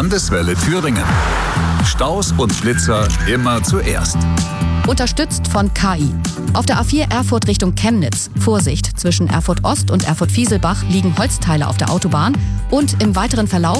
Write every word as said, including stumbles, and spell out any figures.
Landeswelle Thüringen. Staus und Blitzer immer zuerst. Unterstützt von K I. Auf der A vier Erfurt Richtung Chemnitz. Vorsicht, zwischen Erfurt Ost und Erfurt Fieselbach liegen Holzteile auf der Autobahn und im weiteren Verlauf